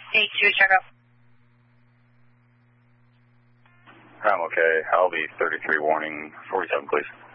82, check out. I'm okay. I'll be 33 warning 47, please.